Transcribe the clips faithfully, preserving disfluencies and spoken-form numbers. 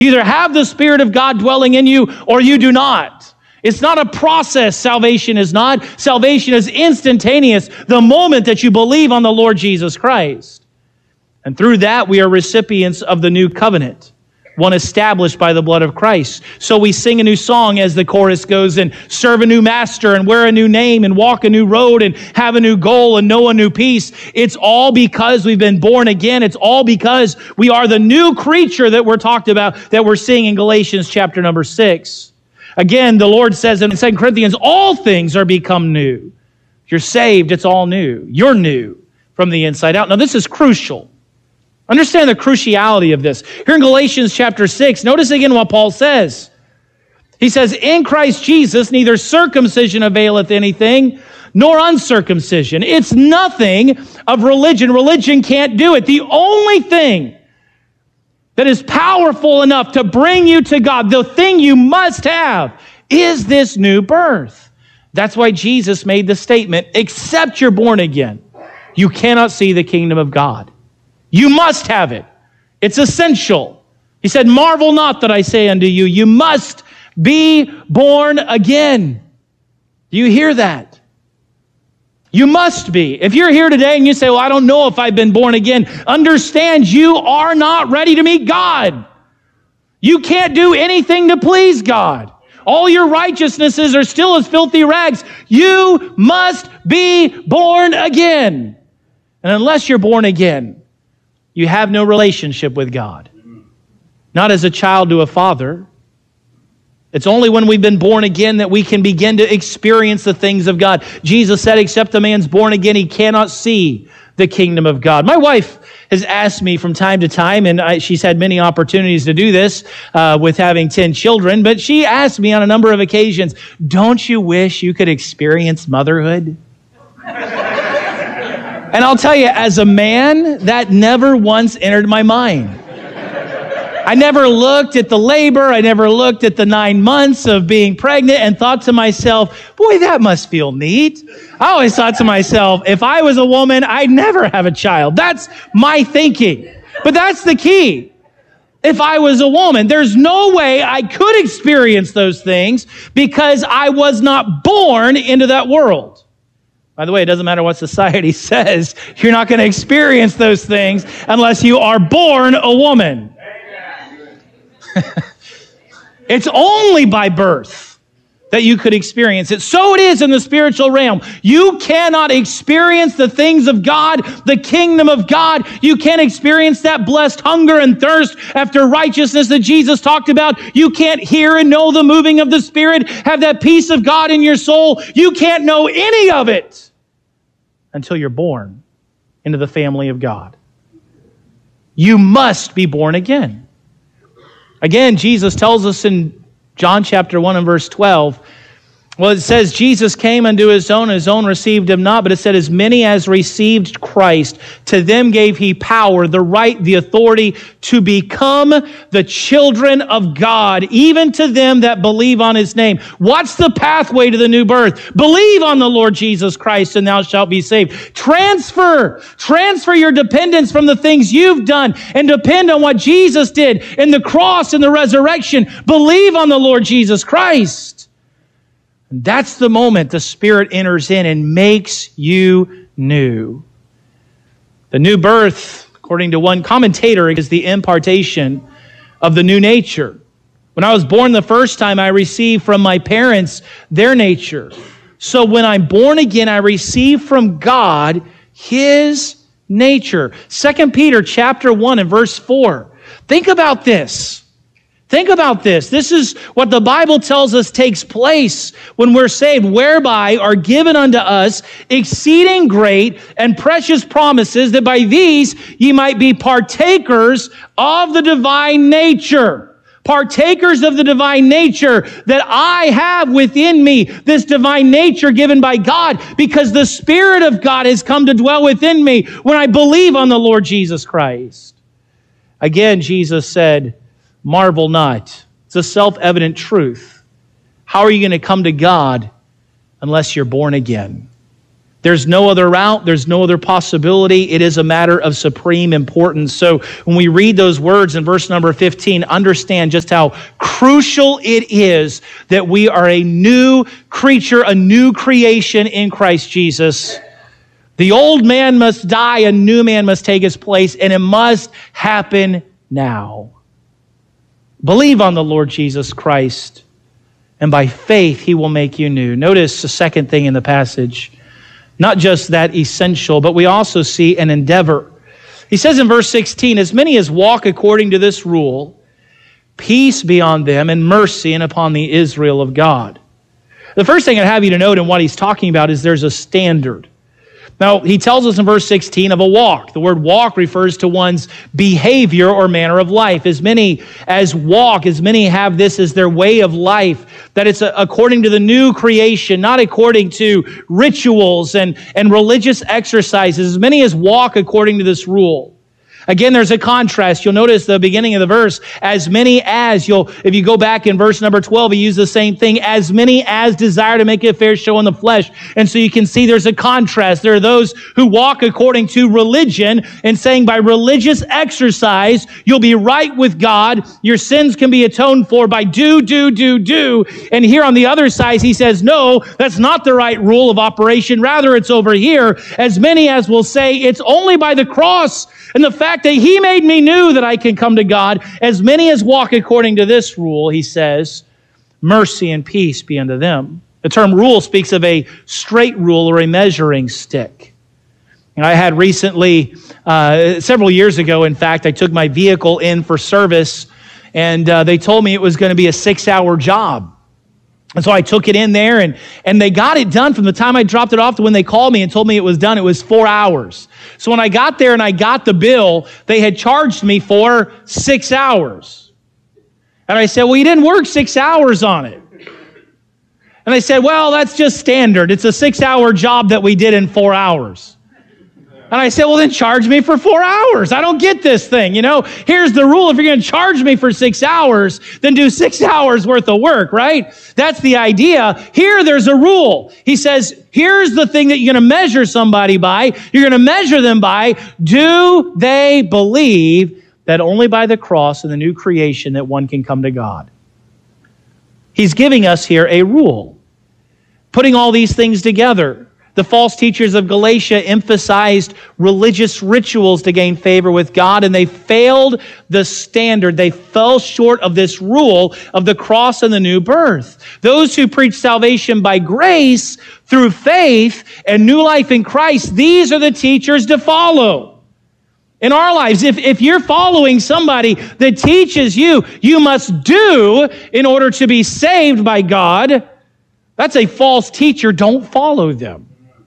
You either have the Spirit of God dwelling in you or you do not. It's not a process, salvation is not. Salvation is instantaneous the moment that you believe on the Lord Jesus Christ. And through that, we are recipients of the new covenant, one established by the blood of Christ. So we sing a new song as the chorus goes, and serve a new master and wear a new name and walk a new road and have a new goal and know a new peace. It's all because we've been born again. It's all because we are the new creature that we're talked about, that we're seeing in Galatians chapter number six. Again, the Lord says in Second Corinthians, all things are become new. If you're saved, it's all new. You're new from the inside out. Now, this is crucial. Understand the cruciality of this. Here in Galatians chapter six, notice again what Paul says. He says, in Christ Jesus, neither circumcision availeth anything, nor uncircumcision. It's nothing of religion. Religion can't do it. The only thing that is powerful enough to bring you to God, the thing you must have, is this new birth. That's why Jesus made the statement, except you're born again, you cannot see the kingdom of God. You must have it. It's essential. He said, marvel not that I say unto you, you must be born again. Do you hear that? You must be. If you're here today and you say, well, I don't know if I've been born again, understand you are not ready to meet God. You can't do anything to please God. All your righteousnesses are still as filthy rags. You must be born again. And unless you're born again, you have no relationship with God. Not as a child to a father. It's only when we've been born again that we can begin to experience the things of God. Jesus said, except a man's born again, he cannot see the kingdom of God. My wife has asked me from time to time, and I, she's had many opportunities to do this uh, with having ten children, but she asked me on a number of occasions, don't you wish you could experience motherhood? And I'll tell you, as a man, that never once entered my mind. I never looked at the labor. I never looked at the nine months of being pregnant and thought to myself, boy, that must feel neat. I always thought to myself, if I was a woman, I'd never have a child. That's my thinking. But that's the key. If I was a woman, there's no way I could experience those things because I was not born into that world. By the way, it doesn't matter what society says. You're not going to experience those things unless you are born a woman. It's only by birth that you could experience it. So it is in the spiritual realm. You cannot experience the things of God, the kingdom of God. You can't experience that blessed hunger and thirst after righteousness that Jesus talked about. You can't hear and know the moving of the Spirit, have that peace of God in your soul. You can't know any of it until you're born into the family of God. You must be born again. Again, Jesus tells us in John chapter one and verse twelve, well, it says, Jesus came unto his own, and his own received him not, but it said, as many as received Christ, to them gave he power, the right, the authority to become the children of God, even to them that believe on his name. What's the pathway to the new birth? Believe on the Lord Jesus Christ, and thou shalt be saved. Transfer, transfer your dependence from the things you've done, and depend on what Jesus did in the cross and the resurrection. Believe on the Lord Jesus Christ. And that's the moment the Spirit enters in and makes you new. The new birth, according to one commentator, is the impartation of the new nature. When I was born the first time, I received from my parents their nature. So when I'm born again, I receive from God his nature. Second Peter chapter one and verse four. Think about this. Think about this. This is what the Bible tells us takes place when we're saved, whereby are given unto us exceeding great and precious promises, that by these ye might be partakers of the divine nature. Partakers of the divine nature that I have within me, this divine nature given by God, because the Spirit of God has come to dwell within me when I believe on the Lord Jesus Christ. Again, Jesus said, marvel not. It's a self-evident truth. How are you going to come to God unless you're born again? There's no other route. There's no other possibility. It is a matter of supreme importance. So when we read those words in verse number fifteen, understand just how crucial it is that we are a new creature, a new creation in Christ Jesus. The old man must die, a new man must take his place, and it must happen now. Believe on the Lord Jesus Christ, and by faith he will make you new. Notice the second thing in the passage. Not just that essential, but we also see an endeavor. He says in verse sixteen, as many as walk according to this rule, peace be on them and mercy and upon the Israel of God. The first thing I'd have you to note in what he's talking about is there's a standard. Now, he tells us in verse sixteen of a walk. The word walk refers to one's behavior or manner of life. As many as walk, as many have this as their way of life, that it's according to the new creation, not according to rituals and, and religious exercises. As many as walk according to this rule. Again, there's a contrast. You'll notice the beginning of the verse, as many as, you'll, if you go back in verse number twelve, he used the same thing, as many as desire to make a fair show in the flesh. And so you can see there's a contrast. There are those who walk according to religion and saying by religious exercise, you'll be right with God. Your sins can be atoned for by do, do, do, do. And here on the other side, he says, no, that's not the right rule of operation. Rather, it's over here. As many as will say, it's only by the cross and the fact that he made me new that I can come to God. As many as walk according to this rule, he says, mercy and peace be unto them. The term rule speaks of a straight rule or a measuring stick. And I had recently, uh, several years ago, in fact, I took my vehicle in for service, and uh, they told me it was going to be a six-hour job. And so I took it in there, and, and they got it done from the time I dropped it off to when they called me and told me it was done. It was four hours. So when I got there and I got the bill, they had charged me for six hours. And I said, well, you didn't work six hours on it. And they said, well, that's just standard. It's a six-hour job that we did in four hours. And I said, well, then charge me for four hours. I don't get this thing. You know, here's the rule. If you're going to charge me for six hours, then do six hours worth of work, right? That's the idea. Here, there's a rule. He says, here's the thing that you're going to measure somebody by. You're going to measure them by, do they believe that only by the cross and the new creation that one can come to God? He's giving us here a rule. Putting all these things together. The false teachers of Galatia emphasized religious rituals to gain favor with God, and they failed the standard. They fell short of this rule of the cross and the new birth. Those who preach salvation by grace through faith and new life in Christ, these are the teachers to follow. In our lives, if, if you're following somebody that teaches you, you must do in order to be saved by God, that's a false teacher. Don't follow them.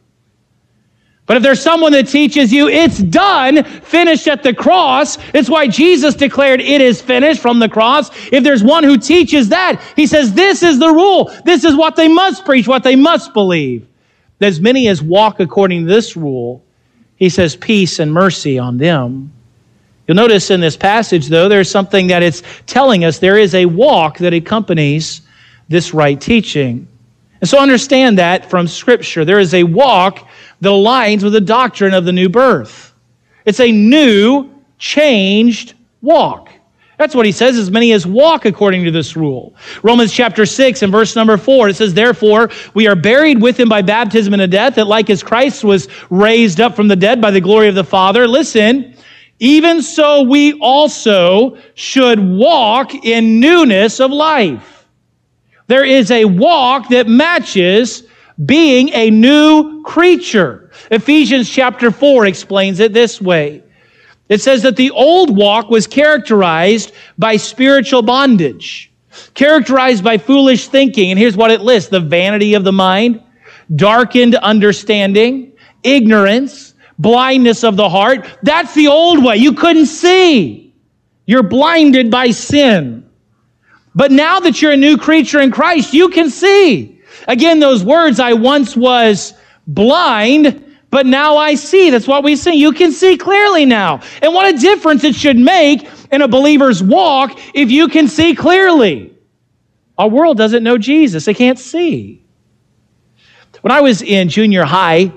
But if there's someone that teaches you it's done, finished at the cross, it's why Jesus declared it is finished from the cross. If there's one who teaches that, he says this is the rule. This is what they must preach, what they must believe. As many as walk according to this rule, he says peace and mercy on them. You'll notice in this passage, though, there's something that it's telling us. There is a walk that accompanies this right teaching. And so understand that from Scripture. There is a walk that aligns with the doctrine of the new birth. It's a new, changed walk. That's what he says, as many as walk according to this rule. Romans chapter six and verse number four, it says, therefore, we are buried with him by baptism into death, that like as Christ was raised up from the dead by the glory of the Father, listen, even so we also should walk in newness of life. There is a walk that matches being a new creature. Ephesians chapter four explains it this way. It says that the old walk was characterized by spiritual bondage, characterized by foolish thinking. And here's what it lists: the vanity of the mind, darkened understanding, ignorance, blindness of the heart. That's the old way. You couldn't see. You're blinded by sin. But now that you're a new creature in Christ, you can see. Again, those words, I once was blind, but now I see. That's what we see. You can see clearly now. And what a difference it should make in a believer's walk if you can see clearly. Our world doesn't know Jesus. They can't see. When I was in junior high,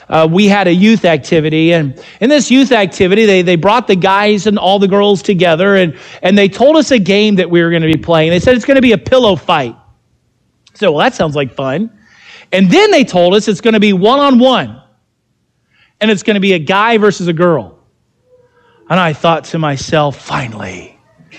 uh, we had a youth activity. And in this youth activity, they, they brought the guys and all the girls together, and, and they told us a game that we were going to be playing. They said it's going to be a pillow fight. So, well, that sounds like fun. And then they told us it's going to be one-on-one. And it's going to be a guy versus a girl. And I thought to myself, finally,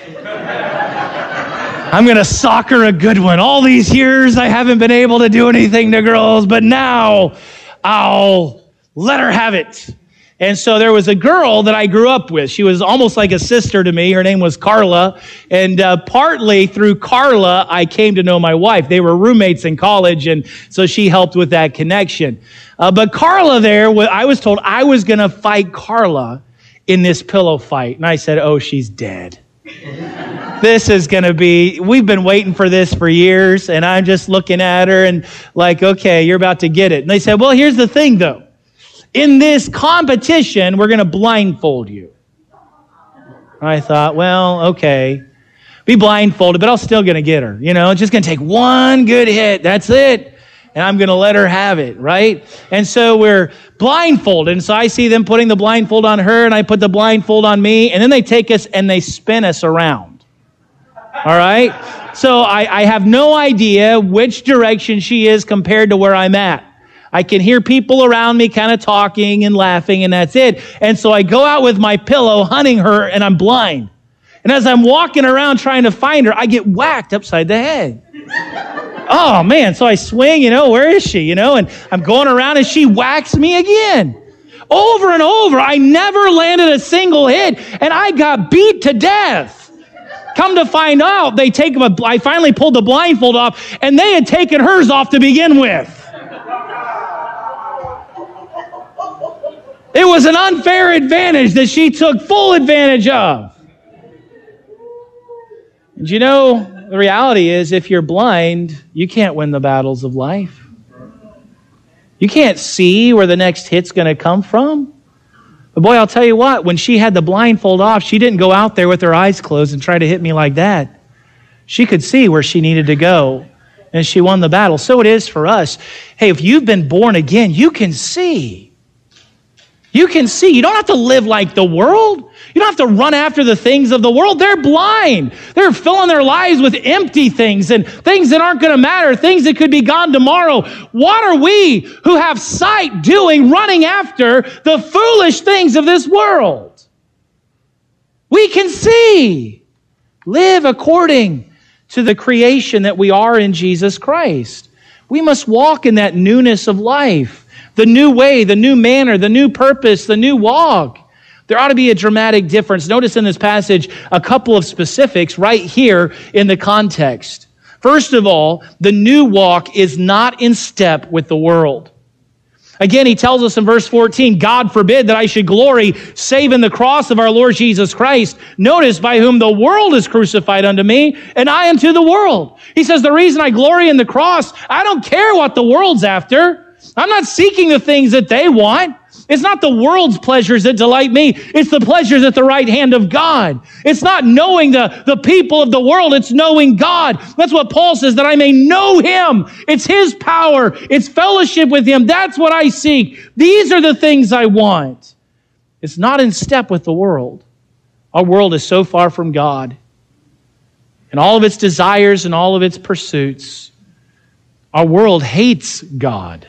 I'm going to sock her a good one. All these years I haven't been able to do anything to girls, but now I'll let her have it. And so there was a girl that I grew up with. She was almost like a sister to me. Her name was Carla. And uh, partly through Carla, I came to know my wife. They were roommates in college, and so she helped with that connection. Uh, but Carla there, I was told I was going to fight Carla in this pillow fight. And I said, oh, she's dead. This is going to be, we've been waiting for this for years, and I'm just looking at her and like, okay, you're about to get it. And they said, well, here's the thing, though. In this competition, we're going to blindfold you. I thought, well, okay, be blindfolded, but I'm still going to get her. You know, it's just going to take one good hit. That's it. And I'm going to let her have it, right? And so we're blindfolded. And so I see them putting the blindfold on her, and I put the blindfold on me. And then they take us and they spin us around. All right? So I, I have no idea which direction she is compared to where I'm at. I can hear people around me kind of talking and laughing, and that's it. And so I go out with my pillow hunting her, and I'm blind. And as I'm walking around trying to find her, I get whacked upside the head. Oh, man. So I swing, you know, where is she? You know, and I'm going around, and she whacks me again. Over and over. I never landed a single hit, and I got beat to death. Come to find out, they take a, I finally pulled the blindfold off, and they had taken hers off to begin with. It was an unfair advantage that she took full advantage of. And you know, the reality is, if you're blind, you can't win the battles of life. You can't see where the next hit's going to come from. But boy, I'll tell you what, when she had the blindfold off, she didn't go out there with her eyes closed and try to hit me like that. She could see where she needed to go, and she won the battle. So it is for us. Hey, if you've been born again, you can see. You can see. You don't have to live like the world. You don't have to run after the things of the world. They're blind. They're filling their lives with empty things and things that aren't going to matter, things that could be gone tomorrow. What are we who have sight doing, running after the foolish things of this world? We can see. Live according to the creation that we are in Jesus Christ. We must walk in that newness of life. The new way, the new manner, the new purpose, the new walk. There ought to be a dramatic difference. Notice in this passage a couple of specifics right here in the context. First of all, the new walk is not in step with the world. Again, he tells us in verse fourteen, God forbid that I should glory save in the cross of our Lord Jesus Christ. Notice, by whom the world is crucified unto me, and I unto the world. He says the reason I glory in the cross, I don't care what the world's after. I'm not seeking the things that they want. It's not the world's pleasures that delight me. It's the pleasures at the right hand of God. It's not knowing the, the people of the world. It's knowing God. That's what Paul says, that I may know Him. It's His power. It's fellowship with Him. That's what I seek. These are the things I want. It's not in step with the world. Our world is so far from God. And all of its desires and all of its pursuits. Our world hates God.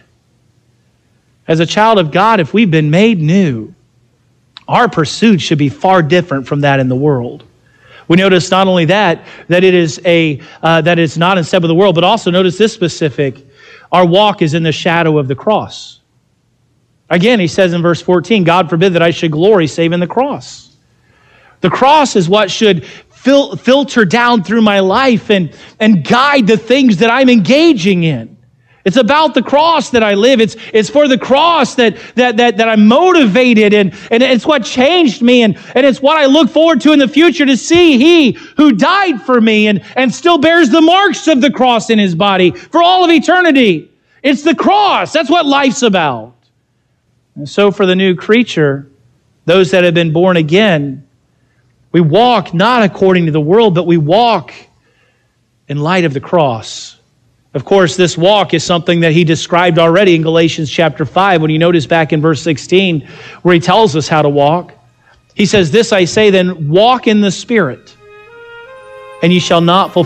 As a child of God, if we've been made new, our pursuit should be far different from that in the world. We notice not only that, that it is a uh, that it's not in step with the world, but also notice this specific: our walk is in the shadow of the cross. Again, he says in verse fourteen, God forbid that I should glory save in the cross. The cross is what should fil- filter down through my life and, and guide the things that I'm engaging in. It's about the cross that I live. It's, it's for the cross that, that, that, that I'm motivated, and, and it's what changed me, and, and it's what I look forward to in the future, to see He who died for me and, and still bears the marks of the cross in His body for all of eternity. It's the cross. That's what life's about. And so for the new creature, those that have been born again, we walk not according to the world, but we walk in light of the cross. Of course, this walk is something that he described already in Galatians chapter five, when you notice back in verse sixteen, where he tells us how to walk. He says, "This I say then, walk in the Spirit, and ye shall not fulfill